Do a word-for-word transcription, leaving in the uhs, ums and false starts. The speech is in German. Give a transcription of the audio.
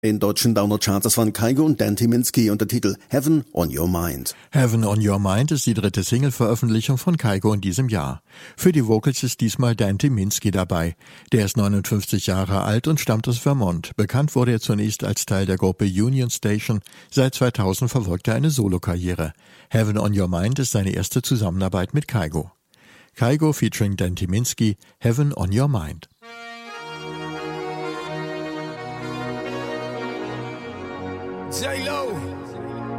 Den deutschen Download-Charts von Kygo und Dan Tyminski unter Titel Heaven on Your Mind. Heaven on Your Mind ist die dritte Single-Veröffentlichung von Kygo in diesem Jahr. Für die Vocals ist diesmal Dan Tyminski dabei. Der ist neunundfünfzig Jahre alt und stammt aus Vermont. Bekannt wurde er zunächst als Teil der Gruppe Union Station. Seit zweitausend verfolgt er eine Solokarriere. Heaven on Your Mind ist seine erste Zusammenarbeit mit Kygo. Kygo featuring Dan Tyminski, Heaven on Your Mind. J-Lo.